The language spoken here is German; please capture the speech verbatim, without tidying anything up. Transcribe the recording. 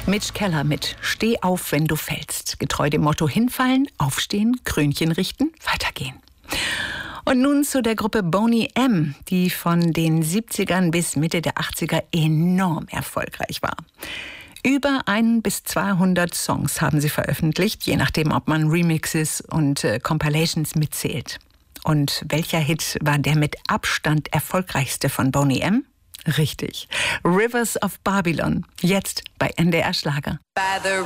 Mitch Keller mit Steh auf, wenn du fällst. Getreu dem Motto hinfallen, aufstehen, Krönchen richten, weitergehen. Und nun zu der Gruppe Boney M., die von den siebzigern bis Mitte der achtziger enorm erfolgreich war. Über ein bis zweihundert Songs haben sie veröffentlicht, je nachdem, ob man Remixes und äh, Compilations mitzählt. Und welcher Hit war der mit Abstand erfolgreichste von Boney M.? Richtig. Rivers of Babylon. Jetzt bei N D R Schlager. By the